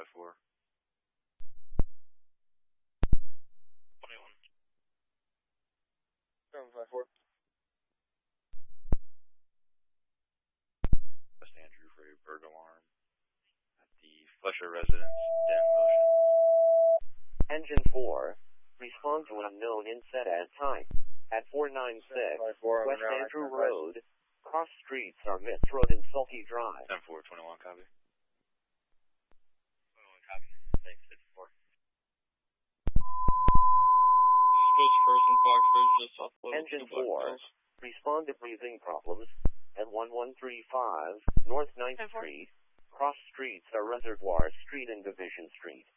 754. 21. 754. West Andrew for a burglar alarm at the Fletcher residence, den motion. Engine 4, respond to unknown inset at time. At 496 West Andrew Road, cross streets are Mitts Road and Sulky Drive. 7421, copy. 21, copy. Thanks, 54. Space person, Foxbridge, just off of Engine 4, 2 Black Hills. respond to breathing problems at 1135 North 9th Street. Cross streets are Reservoir Street and Division Street.